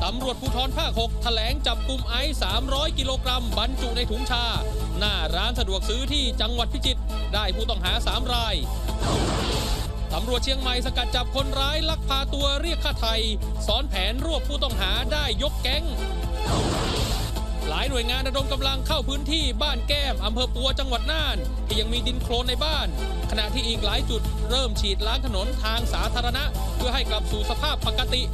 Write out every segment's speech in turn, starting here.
ำรวจภูธรภาค 6 แถลงจับกุมไอซ์300 กิโลกรัมบรรจุในถุงชาหน้าร้านสะดวกซื้อที่จังหวัดพิจิตรได้ผู้ต้องหา3 รายตำรวจเชียงใหม่สกัดจับคนร้ายลักพาตัวเรียกค่าไถ่ซ้อนแผนรวบผู้ต้องหาได้ยกแก๊งหลายหน่วยงานระดมกำลังเข้าพื้นที่บ้านแก้มอำเภอปัวจังหวัดน่านที่ยังมีดินโคลนในบ้านขณะที่อีกหลายจุดเริ่มฉีดล้างถนนทางสาธารณะเพื่อให้กลับสู่สภาพปกติ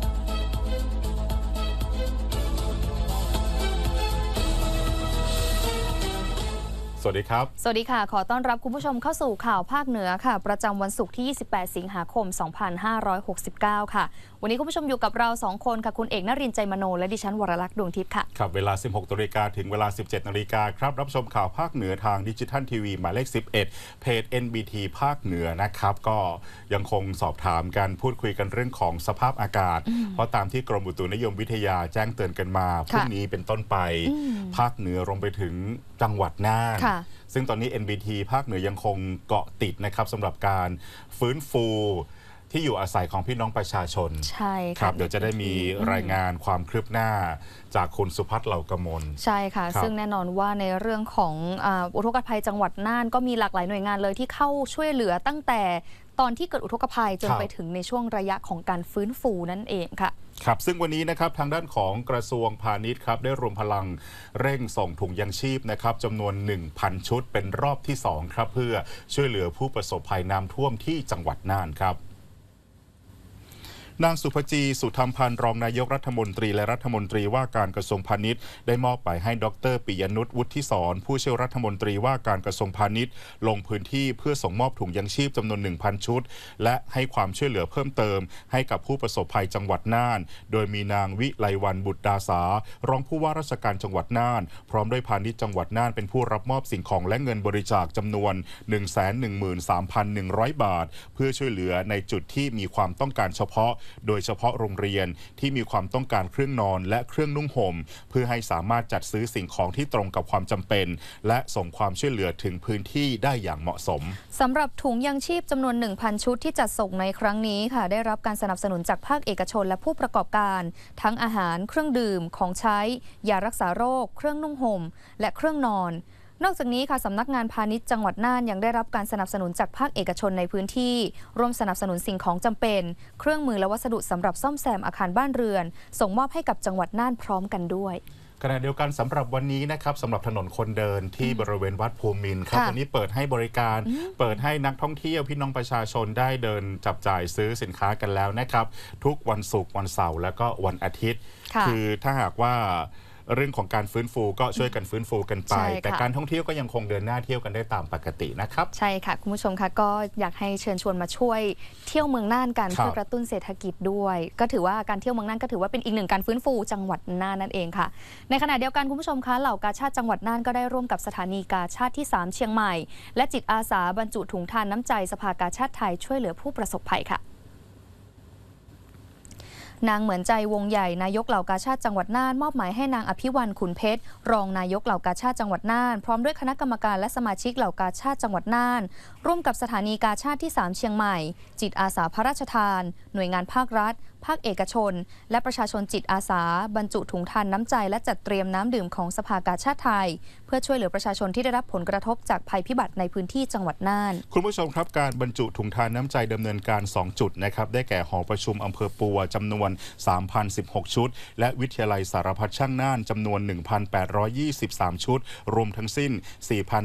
สวัสดีครับสวัสดีค่ะขอต้อนรับคุณผู้ชมเข้าสู่ข่าวภาคเหนือค่ะประจำวันศุกร์ที่ 28 สิงหาคม 2569 ค่ะวันนี้คุณผู้ชมอยู่กับเรา2 คนค่ะคุณเอกนรินทร์ใจมโนและดิฉันวรลักษณ์ดวงทิพย์ค่ะครับเวลา 16 นาฬิกาถึงเวลา 17 นาฬิกาครับรับชมข่าวภาคเหนือทางดิจิทัลทีวีหมายเลข 11 เพจ NBT ภาคเหนือนะครับก็ยังคงสอบถามกันพูดคุยกันเรื่องของสภาพอากาศเพราะตามที่กรมอุตุนิยมวิทยาแจ้งเตือนกันมาพรุ่งนี้เป็นต้นไปภาคเหนือรวมไปถึงจังหวัดน่านซึ่งตอนนี้ NBT ภาคเหนือยังคงเกาะติดนะครับสำหรับการฟื้นฟูที่อยู่อาศัยของพี่น้องประชาชนใช่ครับเดี๋ยวจะได้มีรายงานความคืบหน้าจากคุณสุพัฒน์เหล่ากมลใช่ค่ะซึ่งแน่นอนว่าในเรื่องของอุทกภัยจังหวัดน่านก็มีหลากหลายหน่วยงานเลยที่เข้าช่วยเหลือตั้งแต่ตอนที่เกิดอุทกภัยจนไปถึงในช่วงระยะของการฟื้นฟูนั่นเองค่ะครับซึ่งวันนี้นะครับทางด้านของกระทรวงพาณิชย์ครับได้รวมพลังเร่งส่งถุงยังชีพนะครับจำนวน 1,000 ชุดเป็นรอบที่2ครับเพื่อช่วยเหลือผู้ประสบภัยน้ำท่วมที่จังหวัดน่านครับนางสุภจีสุธรรมพันธ์รองนายกรัฐมนตรีและรัฐมนตรีว่าการกระทรวงพาณิชย์ได้มอบหมายให้ดร.ปิยนุชวุฒิศรผู้ช่วยรัฐมนตรีว่าการกระทรวงพาณิชย์ลงพื้นที่เพื่อส่งมอบถุงยังชีพจำนวน 1,000 ชุดและให้ความช่วยเหลือเพิ่มเติมให้กับผู้ประสบภัยจังหวัดน่านโดยมีนางวิไลวรรณบุตรดาสารองผู้ว่าราชการจังหวัดน่านพร้อมด้วยพาณิชย์จังหวัดน่านเป็นผู้รับมอบสิ่งของและเงินบริจาคจำนวน 113,100 บาทเพื่อช่วยเหลือในจุดที่มีความต้องการเฉพาะโดยเฉพาะโรงเรียนที่มีความต้องการเครื่องนอนและเครื่องนุ่งห่มเพื่อให้สามารถจัดซื้อสิ่งของที่ตรงกับความจำเป็นและส่งความช่วยเหลือถึงพื้นที่ได้อย่างเหมาะสมสำหรับถุงยังชีพจำนวน 1,000 ชุดที่จัดส่งในครั้งนี้ค่ะได้รับการสนับสนุนจากภาคเอกชนและผู้ประกอบการทั้งอาหารเครื่องดื่มของใช้ยารักษาโรคเครื่องนุ่งห่มและเครื่องนอนนอกจากนี้ค่ะสำนักงานพาณิชย์จังหวัดน่านยังได้รับการสนับสนุนจากภาคเอกชนในพื้นที่ร่วมสนับสนุนสิ่งของจำเป็นเครื่องมือและวัสดุสำหรับซ่อมแซมอาคารบ้านเรือนส่งมอบให้กับจังหวัดน่านพร้อมกันด้วยขณะเดียวกันสำหรับวันนี้นะครับสำหรับถนนคนเดินที่บริเวณวัดภูมินทร์ครับวันนี้เปิดให้บริการเปิดให้นักท่องเที่ยวพี่น้องประชาชนได้เดินจับจ่ายซื้อสินค้ากันแล้วนะครับทุกวันศุกร์วันเสาร์และก็วันอาทิตย์คือถ้าหากว่าเรื่องของการฟื้นฟูก็ช่วยกันฟื้นฟูกันไปแต่การท่องเที่ยวก็ยังคงเดินหน้าเที่ยวกันได้ตามปกตินะครับใช่ค่ะคุณผู้ชมค่ะก็อยากให้เชิญชวนมาช่วยเที่ยวเมืองน่านกันเพื่อกระตุ้นเศรษฐกิจด้วยก็ถือว่าการเที่ยวเมืองน่านก็ถือว่าเป็นอีกหนึ่งการฟื้นฟูจังหวัดน่านนั่นเองค่ะในขณะเดียวกันคุณผู้ชมคะเหล่ากาชาดจังหวัดน่านก็ได้ร่วมกับสถานีกาชาดที่3เชียงใหม่และจิตอาสาบรรจุถุงทานน้ำใจสภากาชาดไทยช่วยเหลือผู้ประสบภัยค่ะนางเหมือนใจวงใหญ่นายกเหล่ากาชาดจังหวัดน่านมอบหมายให้นางอภิวรรณขุนเพชรรองนายกเหล่ากาชาดจังหวัดน่านพร้อมด้วยคณะกรรมการและสมาชิกเหล่ากาชาดจังหวัดน่านร่วมกับสถานีกาชาดที่3เชียงใหม่จิตอาสาพระราชทานหน่วยงานภาครัฐภาคเอกชนและประชาชนจิตอาสาบรรจุถุงทานน้ำใจและจัดเตรียมน้ำดื่มของสภากาชาดไทยเพื่อช่วยเหลือประชาชนที่ได้รับผลกระทบจากภัยพิบัติในพื้นที่จังหวัดน่านคุณผู้ชมครับการบรรจุถุงทานน้ำใจดำเนินการ2จุดนะครับได้แก่หอประชุมอำเภอปัวจำนวน 3,016 ชุดและวิทยาลัยสารพัดช่างน่านจำนวน 1,823 ชุดรวมทั้งสิ้น